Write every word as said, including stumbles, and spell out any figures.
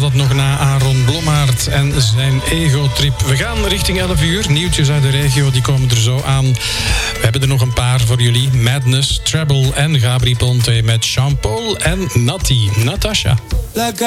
dat nog na Aaron Blommaert en zijn ego-trip. We gaan richting elf uur. Nieuwtjes uit de regio, die komen er zo aan. We hebben er nog een paar voor jullie. Madness, Treble en Gabri Ponte met Jean-Paul en Natti. Natasha.